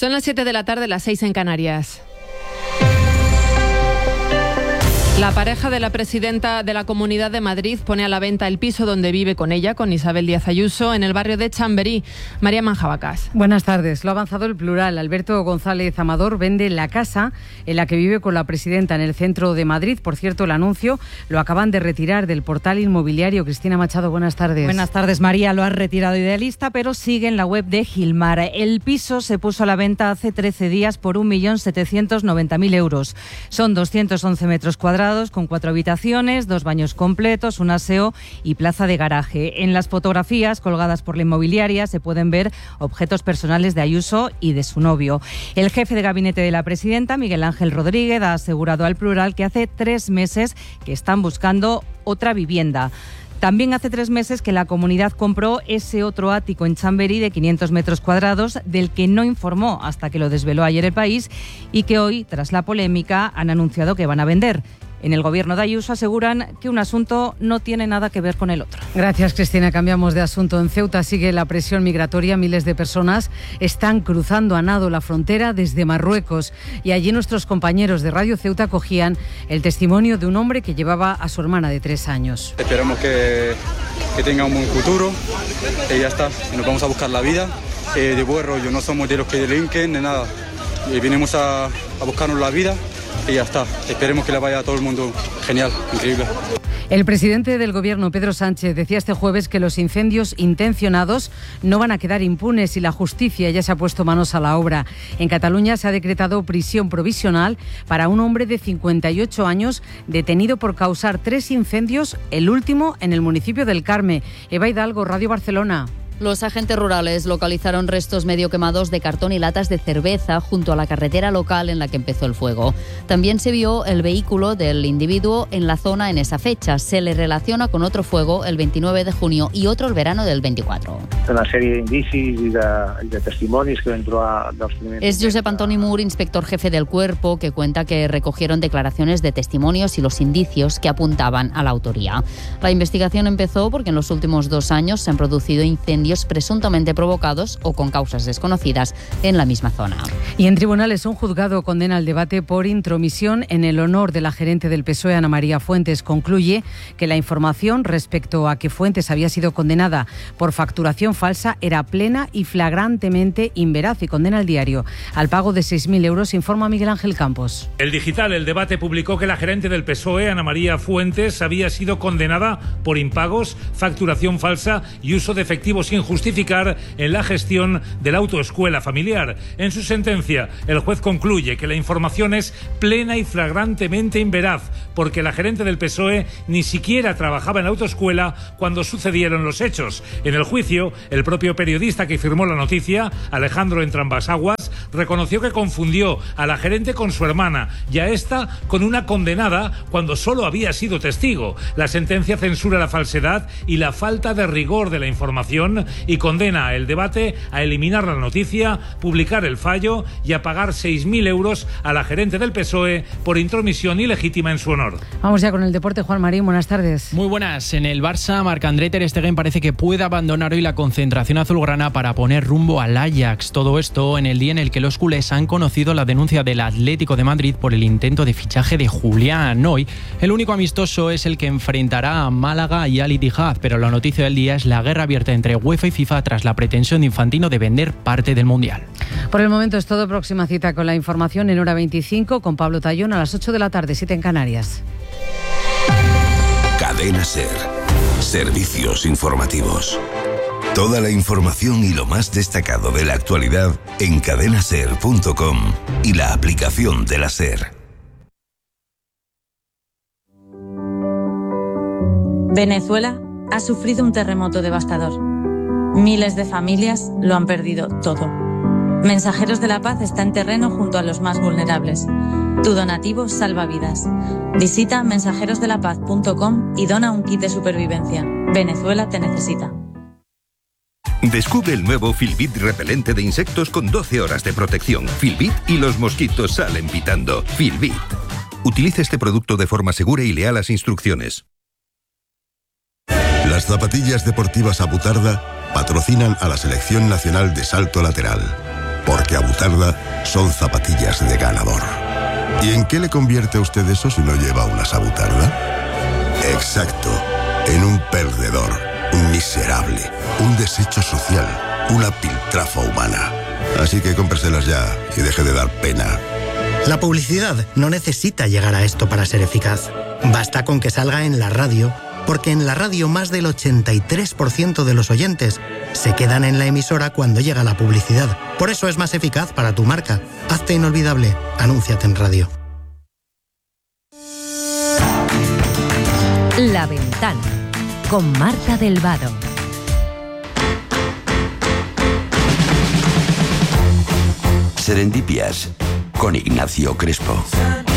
Son las 7 de la tarde, las 6 en Canarias. La pareja de la presidenta de la Comunidad de Madrid pone a la venta el piso donde vive con ella, con Isabel Díaz Ayuso, en el barrio de Chamberí. María Manjabacas. Buenas tardes. Lo ha avanzado El Plural. Alberto González Amador vende la casa en la que vive con la presidenta en el centro de Madrid. Por cierto, el anuncio lo acaban de retirar del portal inmobiliario. Cristina Machado, buenas tardes. Buenas tardes, María. Lo ha retirado Idealista, pero sigue en la web de Gilmar. El piso se puso a la venta hace 13 días por 1.790.000 euros. Son 211 metros cuadrados, con 4 habitaciones, 2 baños completos, un aseo y plaza de garaje. En las fotografías colgadas por la inmobiliaria se pueden ver objetos personales de Ayuso y de su novio. El jefe de gabinete de la presidenta, Miguel Ángel Rodríguez, ha asegurado al Plural que hace 3 meses que están buscando otra vivienda. También hace 3 meses que la comunidad compró ese otro ático en Chamberí de 500 metros cuadrados, del que no informó hasta que lo desveló ayer El País, y que hoy, tras la polémica, han anunciado que van a vender. En el gobierno de Ayuso aseguran que un asunto no tiene nada que ver con el otro. Gracias, Cristina. Cambiamos de asunto. En Ceuta sigue la presión migratoria. Miles de personas están cruzando a nado la frontera desde Marruecos. Y allí nuestros compañeros de Radio Ceuta cogían el testimonio de un hombre que llevaba a su hermana de 3 años. Esperamos que tenga un buen futuro y ya está. Nos vamos a buscar la vida de buen rollo. No somos de los que delinquen ni nada. Vinimos a buscarnos la vida. Y ya está. Esperemos que le vaya a todo el mundo genial, increíble. El presidente del Gobierno, Pedro Sánchez, decía este jueves que los incendios intencionados no van a quedar impunes y la justicia ya se ha puesto manos a la obra. En Cataluña se ha decretado prisión provisional para un hombre de 58 años detenido por causar 3 incendios, el último en el municipio del Carme. Eva Hidalgo, Radio Barcelona. Los agentes rurales localizaron restos medio quemados de cartón y latas de cerveza junto a la carretera local en la que empezó el fuego. También se vio el vehículo del individuo en la zona en esa fecha. Se le relaciona con otro fuego el 29 de junio y otro el verano del 24. Una sèrie d'indicis i de testimonis que vam trobar dels primers... Es Josep Antoni Mur, inspector jefe del cuerpo, que cuenta que recogieron declaraciones de testimonios y los indicios que apuntaban a la autoría. La investigación empezó porque en los últimos 2 años se han producido incendios presuntamente provocados o con causas desconocidas en la misma zona. Y en tribunales un juzgado condena el debate por intromisión en el honor de la gerente del PSOE, Ana María Fuentes. Concluye que la información respecto a que Fuentes había sido condenada por facturación falsa era plena y flagrantemente inveraz y condena el diario al pago de 6.000 euros, informa Miguel Ángel Campos. El Digital, El Debate, publicó que la gerente del PSOE, Ana María Fuentes, había sido condenada por impagos, facturación falsa y uso de efectivos sin justificar en la gestión de la autoescuela familiar. En su sentencia, el juez concluye que la información es plena y flagrantemente inveraz, porque la gerente del PSOE ni siquiera trabajaba en la autoescuela cuando sucedieron los hechos. En el juicio, el propio periodista que firmó la noticia, Alejandro Entrambasaguas, reconoció que confundió a la gerente con su hermana y a esta con una condenada cuando solo había sido testigo. La sentencia censura la falsedad y la falta de rigor de la información y condena El Debate a eliminar la noticia, publicar el fallo y a pagar 6.000 euros a la gerente del PSOE por intromisión ilegítima en su honor. Vamos ya con el deporte. Juan Marín, buenas tardes. Muy buenas. En el Barça, Marc-André ter Stegen parece que puede abandonar hoy la concentración azulgrana para poner rumbo al Ajax. Todo esto en el día en el que los culés han conocido la denuncia del Atlético de Madrid por el intento de fichaje de Julián. Hoy, el único amistoso es el que enfrentará a Málaga y Al Ittihad, pero la noticia del día es la guerra abierta entre UEFA y FIFA tras la pretensión de Infantino de vender parte del Mundial. Por el momento es todo. Próxima cita con la información en hora 25 con Pablo Tallón a las 8 de la tarde, 7 en Canarias. Cadena SER. Servicios informativos. Toda la información y lo más destacado de la actualidad en cadenaser.com y la aplicación de la SER. Venezuela ha sufrido un terremoto devastador. Miles de familias lo han perdido todo. Mensajeros de la Paz está en terreno junto a los más vulnerables. Tu donativo salva vidas. Visita mensajerosdelapaz.com y dona un kit de supervivencia. Venezuela te necesita. Descubre el nuevo Filbit repelente de insectos con 12 horas de protección. Filbit y los mosquitos salen pitando. Filbit. Utilice este producto de forma segura y lea las instrucciones. Las zapatillas deportivas Abutarda patrocinan a la Selección Nacional de Salto Lateral. Porque Abutarda son zapatillas de ganador. ¿Y en qué le convierte a usted eso si no lleva unas Abutarda? Exacto, en un perdedor, un miserable, un desecho social, una piltrafa humana. Así que cómpreselas ya y deje de dar pena. La publicidad no necesita llegar a esto para ser eficaz. Basta con que salga en la radio, porque en la radio más del 83% de los oyentes se quedan en la emisora cuando llega la publicidad. Por eso es más eficaz para tu marca. Hazte inolvidable. Anúnciate en radio. La Ventana, con Marta del Vado. Serendipias, con Ignacio Crespo.